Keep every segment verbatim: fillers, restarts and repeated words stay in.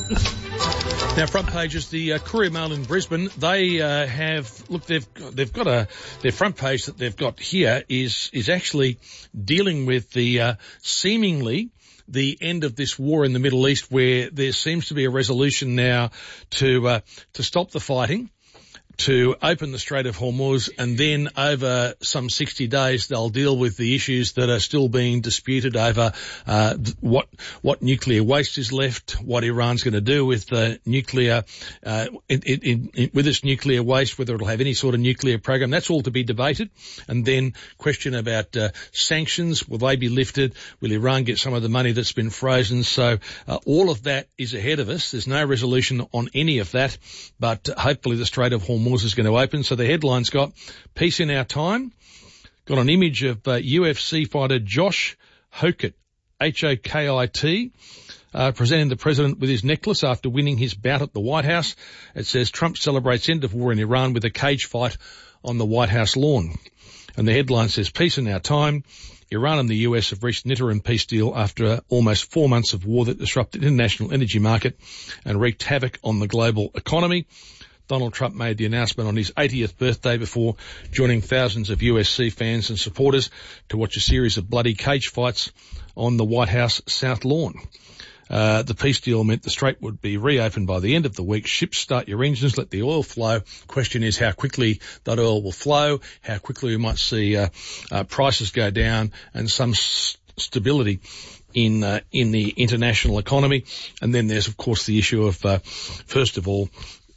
Now, front pages, the uh, Courier Mail in Brisbane, they uh, have, look, they've they've got a, their front page that they've got here is is actually dealing with the uh, seemingly the end of this war in the Middle East, where there seems to be a resolution now to uh, to stop the fighting, to open the Strait of Hormuz, and then over some sixty days they'll deal with the issues that are still being disputed over uh, what what nuclear waste is left, what Iran's going to do with the nuclear uh, in, in, in, with its nuclear waste, whether it'll have any sort of nuclear program. That's all to be debated. And then question about uh, sanctions, will they be lifted? Will Iran get some of the money that's been frozen? So uh, all of that is ahead of us. There's no resolution on any of that, but hopefully the Strait of Hormuz is going to open. So the headline's got peace in our time. Got an image of uh, U F C fighter Josh Hokit, H O K I T, uh, presenting the president with his necklace after winning his bout at the White House. It says Trump celebrates end of war in Iran with a cage fight on the White House lawn. And the headline says peace in our time. Iran and the U S have reached an interim peace deal after almost four months of war that disrupted the international energy market and wreaked havoc on the global economy. Donald Trump made the announcement on his eightieth birthday before joining thousands of U S C fans and supporters to watch a series of bloody cage fights on the White House South Lawn. Uh, the peace deal meant the strait would be reopened by the end of the week. Ships, start your engines, let the oil flow. Question is how quickly that oil will flow, how quickly we might see uh, uh, prices go down and some s- stability in uh, in the international economy. And then there's, of course, the issue of, uh, first of all,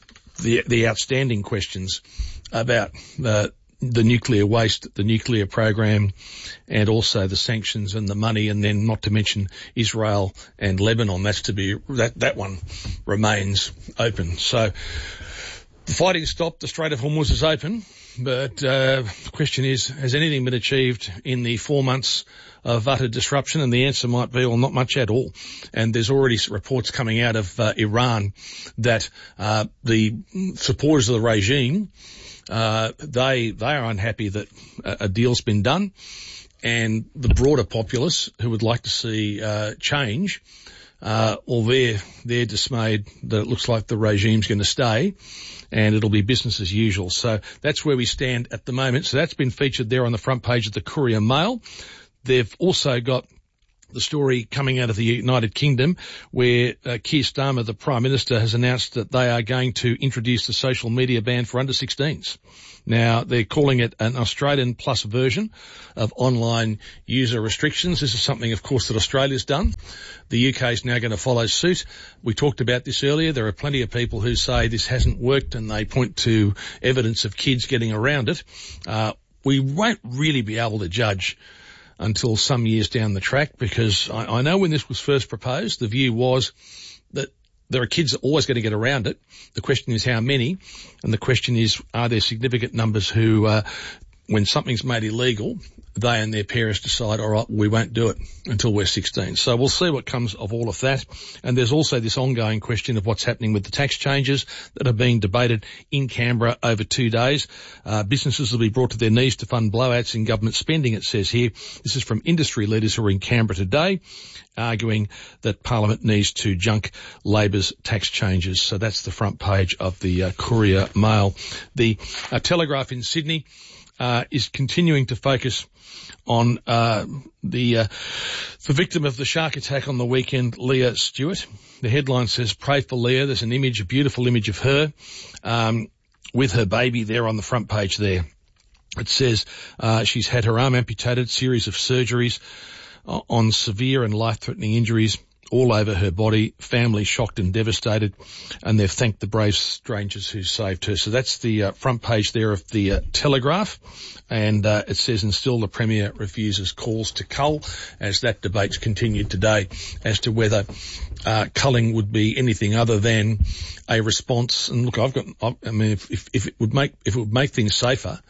the the outstanding questions about uh, the nuclear waste, the nuclear program, and also the sanctions and the money, and then not to mention Israel and Lebanon. That's to be that that one remains open. So the fighting stopped, the Strait of Hormuz is open, but uh, the question is, has anything been achieved in the four months of utter disruption? And the answer might be, well, not much at all. And there's already reports coming out of uh, Iran that uh, the supporters of the regime, uh, they they are unhappy that a, a deal's been done, and the broader populace who would like to see uh, change, uh, or they're they're dismayed that it looks like the regime's going to stay, and it'll be business as usual. So that's where we stand at the moment. So that's been featured there on the front page of the Courier Mail. They've also got the story coming out of the United Kingdom where uh, Keir Starmer, the Prime Minister, has announced that they are going to introduce the social media ban for under sixteens. Now, they're calling it an Australian plus version of online user restrictions. This is something, of course, that Australia's done. The U K is now going to follow suit. We talked about this earlier. There are plenty of people who say this hasn't worked, and they point to evidence of kids getting around it. Uh, we won't really be able to judge until some years down the track, because I, I know when this was first proposed, the view was that there are kids that are always going to get around it. The question is how many, and the question is, are there significant numbers who, uh, when something's made illegal, they and their parents decide, all right, we won't do it until we're sixteen. So we'll see what comes of all of that. And there's also this ongoing question of what's happening with the tax changes that are being debated in Canberra over two days. Uh, businesses will be brought to their knees to fund blowouts in government spending, it says here. This is from industry leaders who are in Canberra today, arguing that Parliament needs to junk Labor's tax changes. So that's the front page of the uh, Courier Mail. The uh, Telegraph in Sydney uh, is continuing to focus on uh, the uh, the victim of the shark attack on the weekend, Leah Stewart. The headline says, pray for Leah. There's an image, a beautiful image of her um, with her baby there on the front page there. It says uh, she's had her arm amputated, series of surgeries uh, on severe and life-threatening injuries all over her body, family shocked and devastated, and they've thanked the brave strangers who saved her. So that's the uh, front page there of the uh, Telegraph, and uh, it says, and still the Premier refuses calls to cull, as that debate's continued today as to whether uh, culling would be anything other than a response. And look, I've got, I mean, if, if, if it would make, if it would make things safer,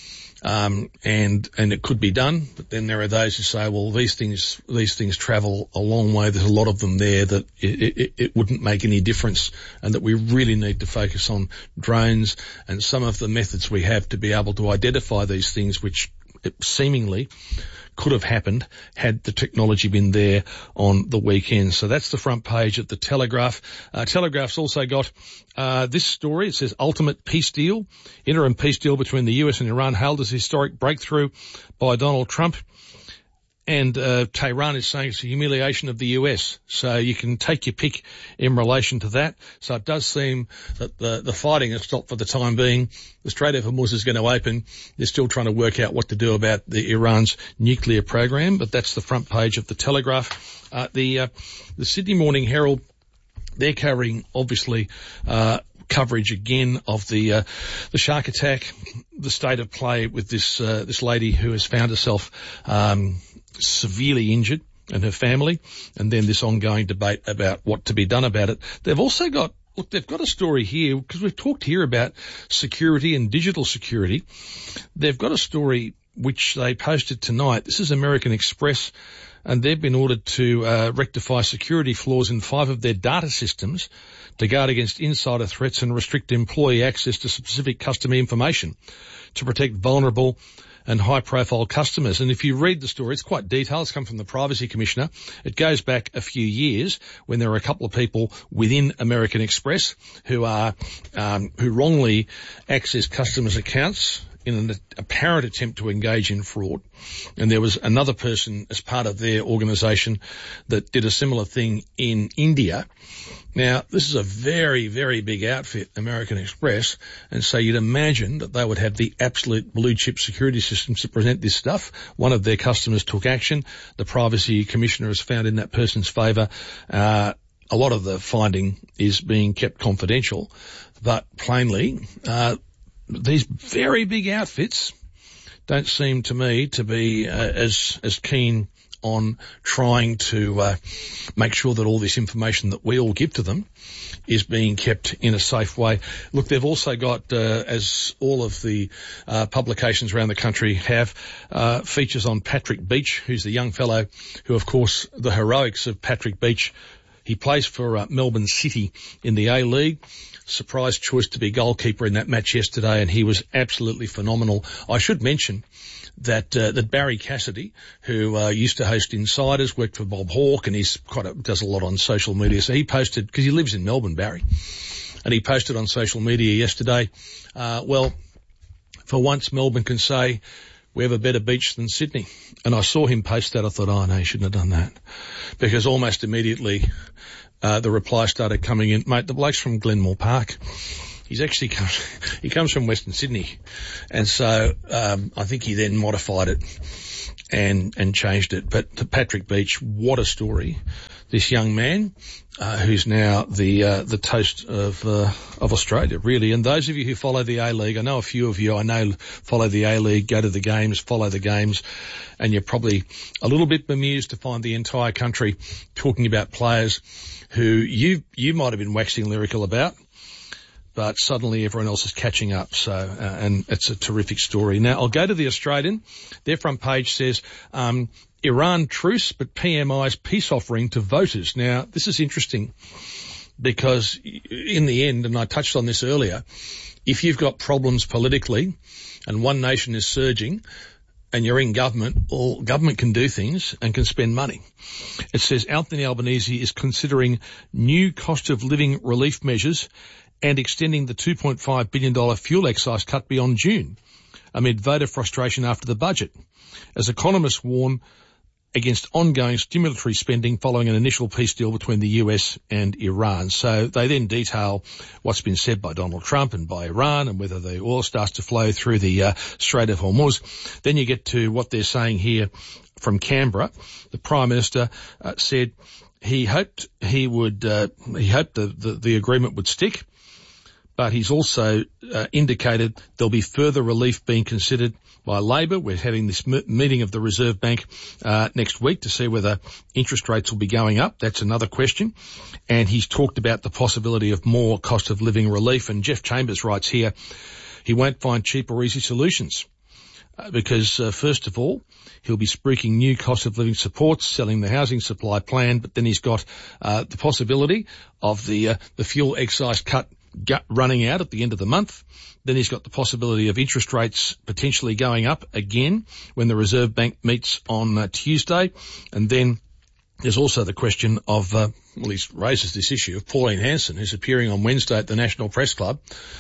Um, and, and it could be done, but then there are those who say, well, these things, these things travel a long way. There's a lot of them there that it, it, it wouldn't make any difference, and that we really need to focus on drones and some of the methods we have to be able to identify these things which seemingly could have happened had the technology been there on the weekend. So that's the front page of the Telegraph. Uh, Telegraph's also got uh, this story. It says ultimate peace deal. Interim peace deal between the U S and Iran hailed as historic breakthrough by Donald Trump. And uh, Tehran is saying it's a humiliation of the U S. So you can take your pick in relation to that. So it does seem that the, the fighting has stopped for the time being. The Strait of Hormuz is going to open. They're still trying to work out what to do about the Iran's nuclear program, but that's the front page of the Telegraph. Uh, the uh, the Sydney Morning Herald, they're covering, obviously, uh coverage again of the uh, the shark attack, the state of play with this uh, this lady who has found herself um severely injured and her family, and then this ongoing debate about what to be done about it. They've also got, look, they've got a story here, because we've talked here about security and digital security. They've got a story which they posted tonight. This is American Express, and they've been ordered to uh, rectify security flaws in five of their data systems to guard against insider threats and restrict employee access to specific customer information to protect vulnerable and high-profile customers. And if you read the story, it's quite detailed. It's come from the Privacy Commissioner. It goes back a few years when there were a couple of people within American Express who are um, who wrongly access customers' accounts in an apparent attempt to engage in fraud. And there was another person as part of their organisation that did a similar thing in India. Now, this is a very, very big outfit, American Express, and so you'd imagine that they would have the absolute blue-chip security systems to present this stuff. One of their customers took action. The Privacy Commissioner has found in that person's favour. Uh, a lot of the finding is being kept confidential, but plainly, uh, these very big outfits don't seem to me to be uh, as as keen on trying to uh, make sure that all this information that we all give to them is being kept in a safe way. Look, they've also got, uh, as all of the uh, publications around the country have, uh, features on Patrick Beach, who's the young fellow who, of course, the heroics of Patrick Beach. He plays for uh, Melbourne City in the A-League. Surprise choice to be goalkeeper in that match yesterday, and he was absolutely phenomenal. I should mention that uh, that Barry Cassidy, who uh, used to host Insiders, worked for Bob Hawke, and he's quite a, does a lot on social media. So he posted, because he lives in Melbourne, Barry, and he posted on social media yesterday, uh, well, for once Melbourne can say we have a better beach than Sydney. And I saw him post that. I thought, oh no, he shouldn't have done that, because almost immediately Uh, the reply started coming in. Mate, the bloke's from Glenmore Park. He's actually come, he comes from Western Sydney. And so, um, I think he then modified it and, and changed it. But to Patrick Beach, what a story. This young man, uh, who's now the, uh, the toast of, uh, of Australia, really. And those of you who follow the A-League, I know a few of you I know follow the A-League, go to the games, follow the games, and you're probably a little bit bemused to find the entire country talking about players who you, you might have been waxing lyrical about, but suddenly everyone else is catching up. So, uh, and it's a terrific story. Now, I'll go to the Australian. Their front page says, um, Iran truce, but P M I's peace offering to voters. Now, this is interesting because in the end, and I touched on this earlier, if you've got problems politically and one nation is surging and you're in government, well, government can do things and can spend money. It says Anthony Albanese is considering new cost of living relief measures and extending the two point five billion dollars fuel excise cut beyond June, amid voter frustration after the budget, as economists warn against ongoing stimulatory spending following an initial peace deal between the U S and Iran. So they then detail what's been said by Donald Trump and by Iran and whether the oil starts to flow through the uh, Strait of Hormuz. Then you get to what they're saying here from Canberra. The Prime Minister uh, said he hoped he would, uh, he hoped the, the, the agreement would stick, but he's also uh, indicated there'll be further relief being considered by Labor. We're having this m- meeting of the Reserve Bank uh, next week to see whether interest rates will be going up. That's another question. And he's talked about the possibility of more cost of living relief. And Jeff Chambers writes here, he won't find cheap or easy solutions uh, because, uh, first of all, he'll be spruiking new cost of living supports, selling the housing supply plan, but then he's got uh, the possibility of the uh, the fuel excise cut gut running out at the end of the month. Then he's got the possibility of interest rates potentially going up again when the Reserve Bank meets on uh, Tuesday. And then there's also the question of, uh, well, he raises this issue of Pauline Hanson, who's appearing on Wednesday at the National Press Club.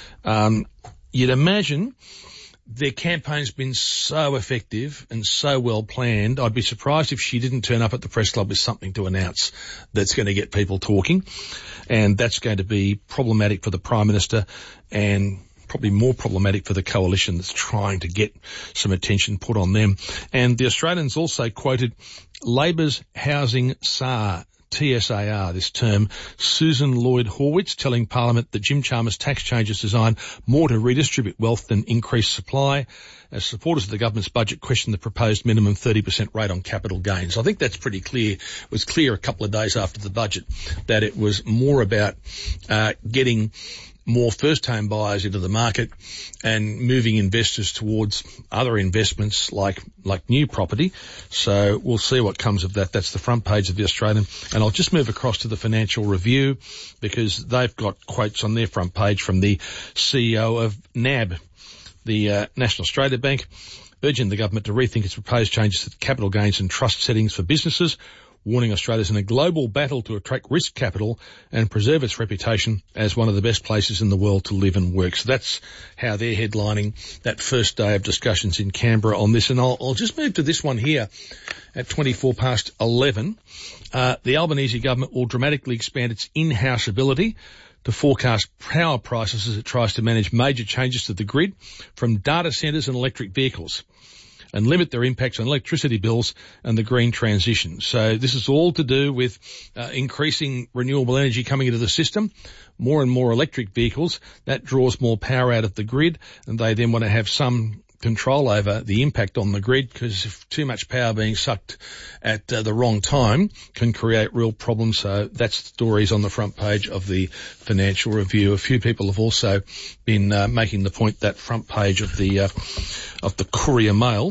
Um, you'd imagine their campaign's been so effective and so well planned. I'd be surprised if she didn't turn up at the press club with something to announce that's going to get people talking. And that's going to be problematic for the Prime Minister and probably more problematic for the coalition that's trying to get some attention put on them. And the Australians also quoted Labor's housing S A R, T S A R, this term, Susan Lloyd-Horwitz, telling Parliament that Jim Chalmers' tax changes designed more to redistribute wealth than increase supply, as supporters of the government's budget questioned the proposed minimum thirty percent rate on capital gains. I think that's pretty clear. It was clear a couple of days after the budget that it was more about uh, getting more first-home buyers into the market and moving investors towards other investments like like new property. So we'll see what comes of that. That's the front page of the Australian. And I'll just move across to the Financial Review because they've got quotes on their front page from the C E O of N A B, the uh, National Australia Bank, urging the government to rethink its proposed changes to capital gains and trust settings for businesses, warning Australia's in a global battle to attract risk capital and preserve its reputation as one of the best places in the world to live and work. So that's how they're headlining that first day of discussions in Canberra on this. And I'll, I'll just move to this one here at twenty-four past eleven. Uh, the Albanese government will dramatically expand its in-house ability to forecast power prices as it tries to manage major changes to the grid from data centres and electric vehicles, and limit their impacts on electricity bills and the green transition. So this is all to do with uh, increasing renewable energy coming into the system, more and more electric vehicles. That draws more power out of the grid, and they then want to have some control over the impact on the grid, because if too much power being sucked at uh, the wrong time can create real problems. So that's the stories on the front page of the Financial Review. A few people have also been uh, making the point that front page of the uh, of the Courier Mail,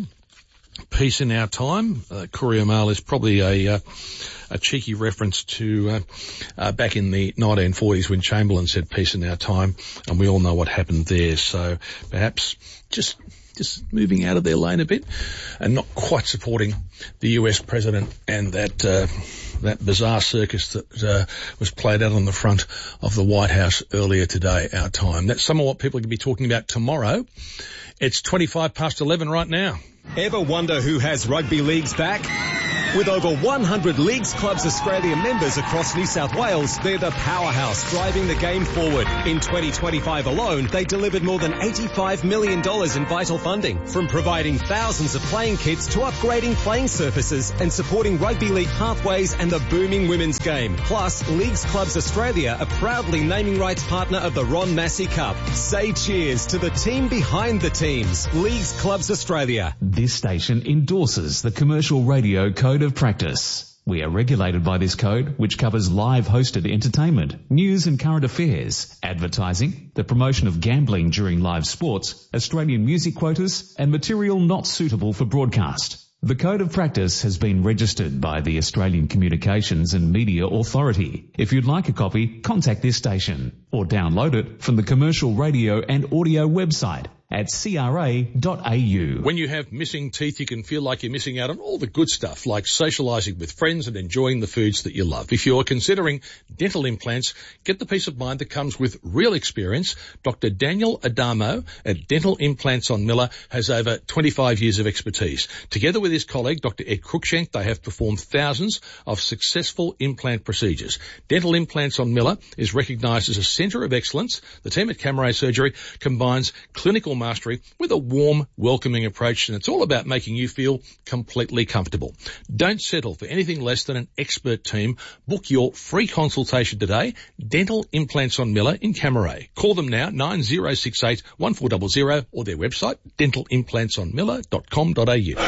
Peace in Our Time. Uh, Courier Mail is probably a uh, a cheeky reference to uh, uh, back in the nineteen forties when Chamberlain said peace in our time, and we all know what happened there. So perhaps just just moving out of their lane a bit and not quite supporting the U S president and that uh, that bizarre circus that uh, was played out on the front of the White House earlier today, our time. That's some of what people are going to be talking about tomorrow. It's twenty-five past eleven right now. Ever wonder who has rugby leagues back? With over one hundred Leagues Clubs Australia members across New South Wales, they're the powerhouse driving the game forward. In twenty twenty-five alone, they delivered more than eighty-five million dollars in vital funding, from providing thousands of playing kits to upgrading playing surfaces and supporting rugby league pathways and the booming women's game. Plus, Leagues Clubs Australia are proudly naming rights partner of the Ron Massey Cup. Say cheers to the team behind the teams. Leagues Clubs Australia. This station endorses the Commercial Radio Code of Practice. We are regulated by this code, which covers live hosted entertainment, news and current affairs, advertising, the promotion of gambling during live sports, Australian music quotas, and material not suitable for broadcast. The Code of Practice has been registered by the Australian Communications and Media Authority. If you'd like a copy, contact this station or download it from the Commercial Radio and Audio website at c r a dot a u. When you have missing teeth, you can feel like you're missing out on all the good stuff, like socialising with friends and enjoying the foods that you love. If you're considering dental implants, get the peace of mind that comes with real experience. Doctor Daniel Adamo at Dental Implants on Miller has over twenty-five years of expertise. Together with his colleague, Doctor Ed Cruikshank, they have performed thousands of successful implant procedures. Dental Implants on Miller is recognised as a centre of excellence. The team at Camray Surgery combines clinical mastery with a warm, welcoming approach, and it's all about making you feel completely comfortable. Don't settle for anything less than an expert team. Book your free consultation today. Dental Implants on Miller in Camray. Call them now, nine zero six eight, one four zero zero, or their website, dental implants on miller dot com dot a u.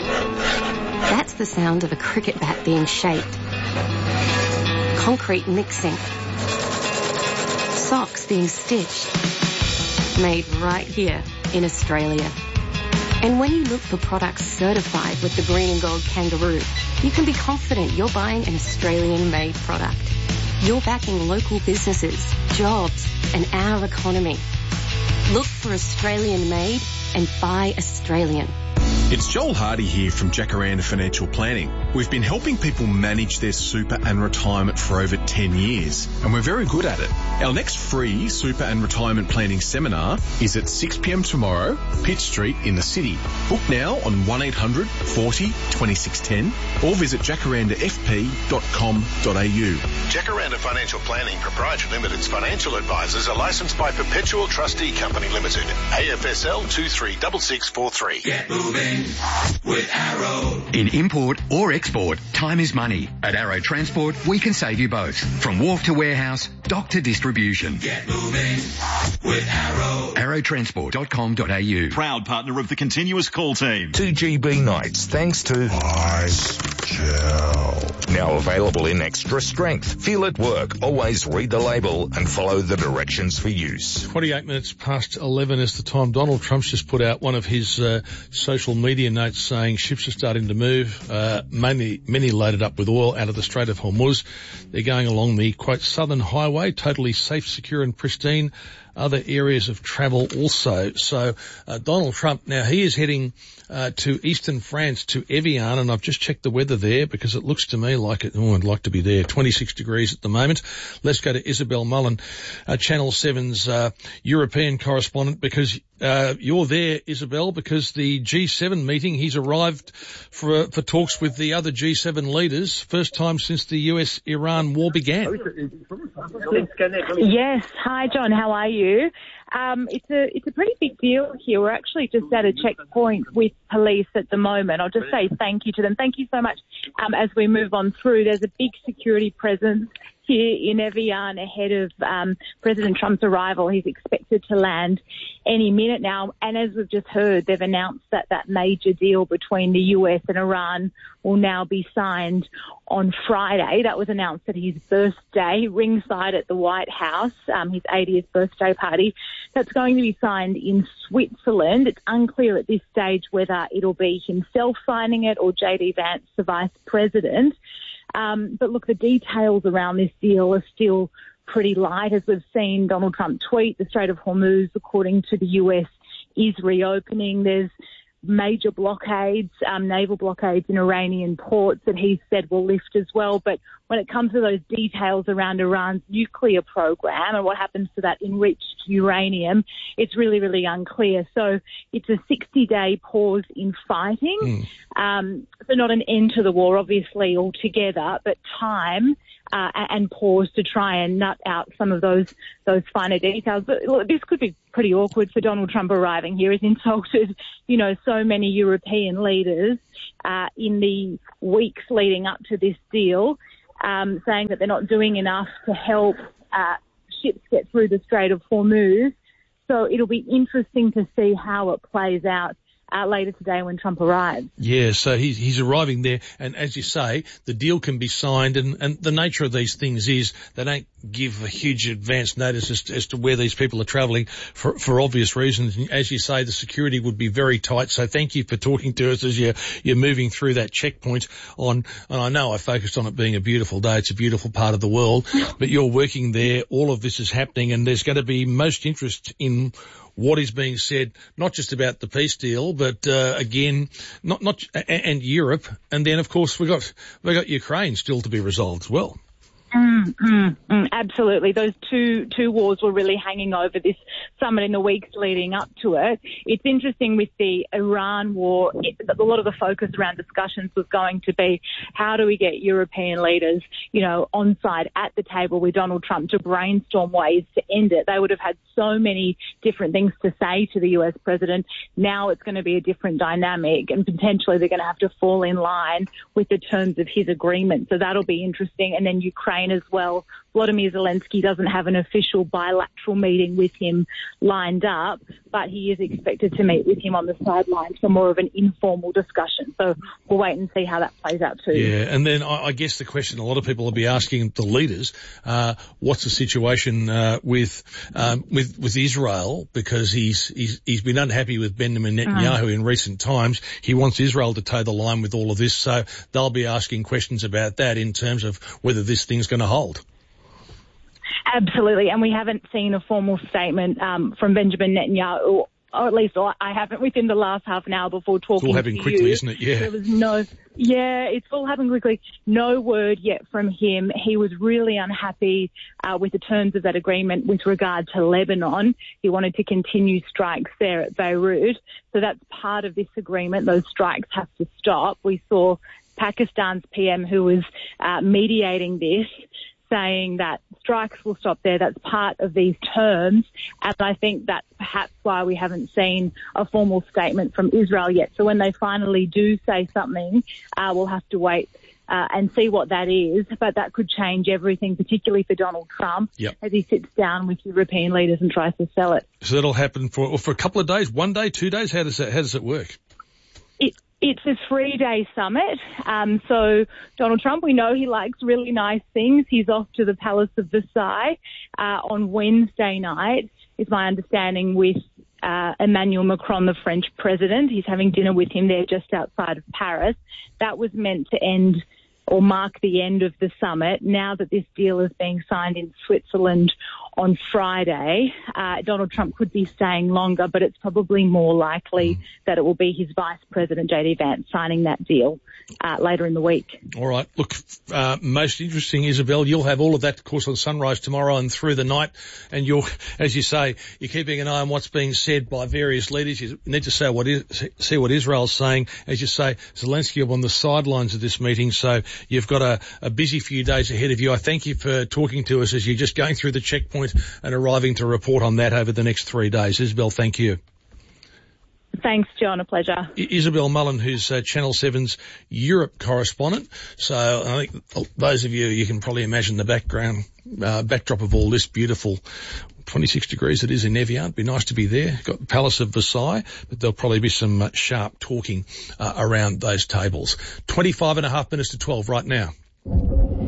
That's the sound of a cricket bat being shaped. Concrete mixing. Socks being stitched. Made right here in Australia. And when you look for products certified with the green and gold kangaroo, you can be confident you're buying an Australian-made product. You're backing local businesses, jobs, and our economy. Look for Australian made and buy Australian. It's Joel Hardy here from Jacaranda Financial Planning. We've been helping people manage their super and retirement for over ten years, and we're very good at it. Our next free super and retirement planning seminar is at six p m tomorrow, Pitt Street in the city. Book now on one eight hundred forty twenty-six ten or visit jacaranda f p dot com dot a u. Jacaranda Financial Planning Proprietary Limited's financial advisors are licensed by Perpetual Trustee Company Limited, A F S L two three six six four three. Get moving with Arrow. In import or export, time is money. At Arrow Transport, we can save you both. From wharf to warehouse, dock to distribution. Get moving with Arrow. arrow transport dot com dot a u. Proud partner of the Continuous Call team. two G B nights thanks to Ice Gel. Now available in extra strength. Feel it work. Always read the label and follow the directions for use. twenty-eight minutes past eleven is the time. Donald Trump's just put out one of his uh, social media notes saying ships are starting to move, uh, mainly, many loaded up with oil out of the Strait of Hormuz. They're going along the, quote, southern highway, totally safe, secure and pristine. Other areas of travel also. So uh, Donald Trump, now he is heading uh, to eastern France, to Evian, and I've just checked the weather there because it looks to me like it, oh, I'd like to be there, twenty-six degrees at the moment. Let's go to Isabel Mullen, uh, Channel seven's uh, European correspondent, because uh, you're there, Isabel, because the G seven meeting, he's arrived for, for talks with the other G seven leaders, first time since the U S Iran war began. Yes. Hi, John. How are you? Um, it's a it's a pretty big deal here. We're actually just at a checkpoint with police at the moment. I'll just say thank you to them. Thank you so much. Um, as we move on through, there's a big security presence here in Evian ahead of um, President Trump's arrival. He's expected to land any minute now. And as we've just heard, they've announced that that major deal between the U S and Iran will now be signed on Friday. That was announced at his birthday, ringside at the White House, um, his eightieth birthday party. That's going to be signed in Switzerland. It's unclear at this stage whether it'll be himself signing it or J D Vance, the vice president. Um, but look, the details around this deal are still pretty light. As we've seen Donald Trump tweet, the Strait of Hormuz, according to the U S, is reopening. There's major blockades, um, naval blockades in Iranian ports that he said will lift as well. But when it comes to those details around Iran's nuclear program and what happens to that enriched uranium, it's really, really unclear. So it's a sixty-day pause in fighting. Mm. Um, so not an end to the war, obviously, altogether, but time uh, and pause to try and nut out some of those those finer details. But look, this could be pretty awkward for Donald Trump arriving here. He's insulted, you know, so many European leaders uh, in the weeks leading up to this deal, um, saying that they're not doing enough to help uh, ships get through the Strait of Hormuz. So it'll be interesting to see how it plays out Uh, later today when Trump arrives. Yeah, so he's, he's arriving there, and as you say, the deal can be signed, and, and the nature of these things is they don't give a huge advance notice as to, as to where these people are travelling for, for obvious reasons. And as you say, the security would be very tight, so thank you for talking to us as you're, you're moving through that checkpoint on, and I know I focused on it being a beautiful day, it's a beautiful part of the world, but you're working there, all of this is happening, and there's going to be most interest in what is being said, not just about the peace deal, but uh, again, not not and Europe, and then of course we got we got Ukraine still to be resolved as well. Mm, mm, mm, absolutely. Those two two wars were really hanging over this summit in the weeks leading up to it. It's interesting with the Iran war, it, a lot of the focus around discussions was going to be how do we get European leaders, you know, on side at the table with Donald Trump to brainstorm ways to end it. They would have had so many different things to say to the U S president. Now it's going to be a different dynamic, and potentially they're going to have to fall in line with the terms of his agreement. So that'll be interesting. And then Ukraine as well. Volodymyr Zelensky doesn't have an official bilateral meeting with him lined up, but he is expected to meet with him on the sidelines for more of an informal discussion. So we'll wait and see how that plays out too. Yeah, and then I, I guess the question a lot of people will be asking the leaders, uh, what's the situation uh, with um, with with Israel, because he's he's he's been unhappy with Benjamin Netanyahu mm. in recent times. He wants Israel to toe the line with all of this, so they'll be asking questions about that in terms of whether this thing's going to hold. Absolutely, and we haven't seen a formal statement um, from Benjamin Netanyahu, or, or at least I haven't within the last half an hour before talking to you. It's all happening quickly, isn't it? Yeah. There was no, yeah, it's all happening quickly. No word yet from him. He was really unhappy uh, with the terms of that agreement with regard to Lebanon. He wanted to continue strikes there at Beirut, so that's part of this agreement. Those strikes have to stop. We saw Pakistan's P M, who was uh, mediating this, saying that strikes will stop there. That's part of these terms. And I think that's perhaps why we haven't seen a formal statement from Israel yet. So when they finally do say something, uh, we'll have to wait uh, and see what that is. But that could change everything, particularly for Donald Trump, yep. as he sits down with European leaders and tries to sell it. So that'll happen for for a couple of days, one day, two days? How does that, how does it work? It, It's a three-day summit. Um, so Donald Trump, we know he likes really nice things. He's off to the Palace of Versailles uh, on Wednesday night, is my understanding, with uh, Emmanuel Macron, the French president. He's having dinner with him there just outside of Paris. That was meant to end or mark the end of the summit. Now that this deal is being signed in Switzerland on Friday, uh, Donald Trump could be staying longer, but it's probably more likely that it will be his Vice President, J D Vance, signing that deal uh, later in the week. All right. Look, uh, most interesting, Isabel, you'll have all of that, of course, on Sunrise tomorrow and through the night. And you're, as you say, you're keeping an eye on what's being said by various leaders. You need to say what is, see what Israel's saying. As you say, Zelensky on the sidelines of this meeting, so you've got a, a busy few days ahead of you. I thank you for talking to us as you're just going through the checkpoint and arriving to report on that over the next three days. Isabel, thank you. Thanks, John. A pleasure. I- Isabel Mullen, who's uh, Channel seven's Europe correspondent. So I think those of you, you can probably imagine the background, uh, backdrop of all this beautiful twenty-six degrees it is in Evian. It'd be nice to be there. Got the Palace of Versailles, but there'll probably be some uh, sharp talking uh, around those tables. twenty-five and a half minutes to twelve right now.